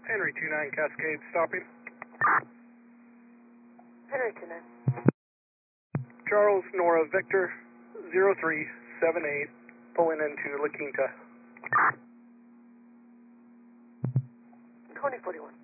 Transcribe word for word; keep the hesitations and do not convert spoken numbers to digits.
Henry two nine Cascade stopping. Henry two nine. Charles Nora Victor zero three seven eight pulling into La Quinta. twenty forty-one.